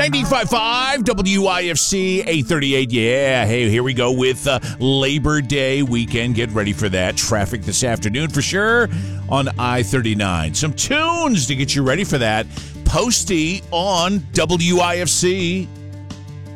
95.5 WIFC 838. Yeah, hey, here we go with Labor Day weekend. Get ready for that. Traffic this afternoon for sure on I-39. Some tunes to get you ready for that. Posty on WIFC